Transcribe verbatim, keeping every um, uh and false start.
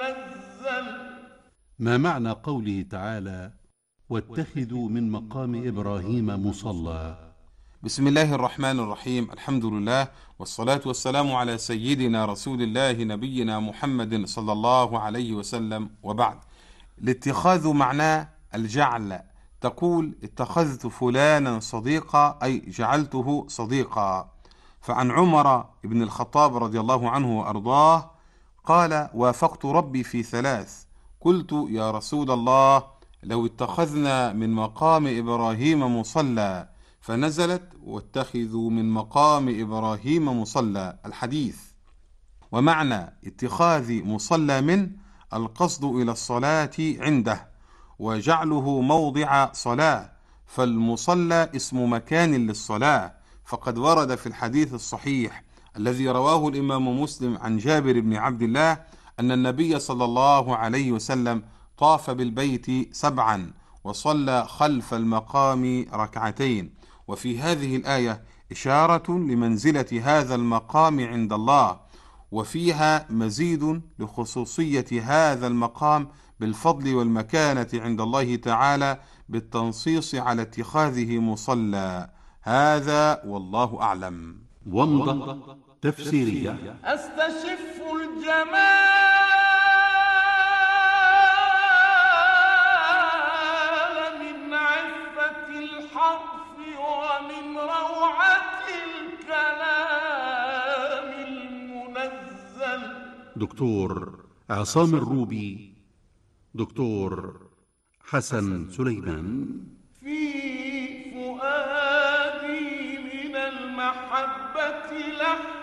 المنزل. ما معنى قوله تعالى واتخذوا من مقام إبراهيم مصلى؟ بسم الله الرحمن الرحيم، الحمد لله والصلاة والسلام على سيدنا رسول الله نبينا محمد صلى الله عليه وسلم، وبعد. الاتخاذ معناه الجعل، تقول اتخذت فلانا صديقا أي جعلته صديقا. فعن عمر بن الخطاب رضي الله عنه وأرضاه قال وافقت ربي في ثلاث، قلت يا رسول الله لو اتخذنا من مقام إبراهيم مصلى، فنزلت واتخذوا من مقام إبراهيم مصلى الحديث. ومعنى اتخاذ مصلى من القصد إلى الصلاة عنده وجعله موضع صلاة، فالمصلى اسم مكان للصلاة، فقد ورد في الحديث الصحيح الذي رواه الإمام مسلم عن جابر بن عبد الله أن النبي صلى الله عليه وسلم طاف بالبيت سبعا وصلى خلف المقام ركعتين. وفي هذه الآية إشارة لمنزلة هذا المقام عند الله، وفيها مزيد لخصوصية هذا المقام بالفضل والمكانة عند الله تعالى بالتنصيص على اتخاذه مصلى. هذا والله أعلم. ومضة تفسيرية. أستشف الجمال من عفة الحرف ومن روعة الكلام المنزل. دكتور عصام الروبي، دكتور حسن سليمان. في فؤادي من المحبة لحظة